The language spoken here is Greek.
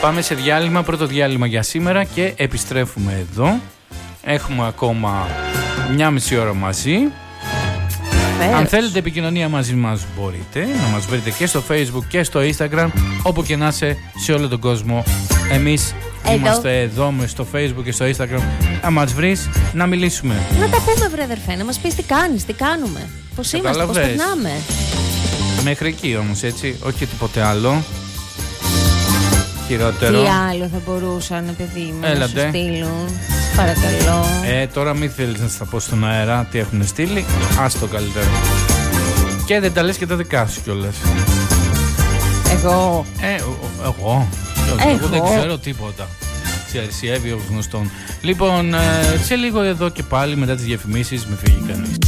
Πάμε σε διάλειμμα, πρώτο διάλειμμα για σήμερα και επιστρέφουμε εδώ. Έχουμε ακόμα 1,5 ώρα μαζί. Αν θέλετε επικοινωνία μαζί μας μπορείτε να μας βρείτε και στο Facebook και στο Instagram, όπου και να είσαι σε όλο τον κόσμο. Εμείς είμαστε εδώ στο Facebook και στο Instagram. Να μας βρεις, να μιλήσουμε. Να τα πούμε βρε αδερφέ, να μας πεις τι κάνεις, τι κάνουμε, πώς είμαστε, πώς περνάμε. Μέχρι εκεί όμως, έτσι, όχι και τίποτε άλλο χειρότερο. Τι άλλο θα μπορούσαν, παιδί μου, να σου στείλουν? Παρακαλώ. Τώρα μην θέλεις να στα πω στον αέρα τι έχουν στείλει. Ας το καλύτερο. Και δεν τα λες και τα δικά σου κιόλας. Εγώ δεν ξέρω τίποτα. Ξέρεις, η Εύη γνωστόν. Λοιπόν, σε λίγο εδώ και πάλι μετά τις διαφημίσεις, με φύγει κανείς.